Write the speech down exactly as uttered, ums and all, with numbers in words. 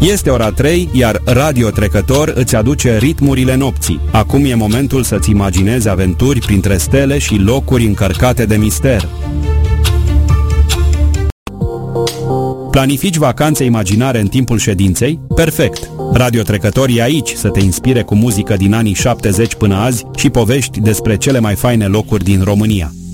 Este ora trei, iar Radio Trecător îți aduce ritmurile nopții. Acum e momentul să-ți imaginezi aventuri printre stele și locuri încărcate de mister. Planifici vacanțe imaginare în timpul ședinței? Perfect! Radio Trecător e aici să te inspire cu muzică din anii șaptezeci până azi și povești despre cele mai faine locuri din România.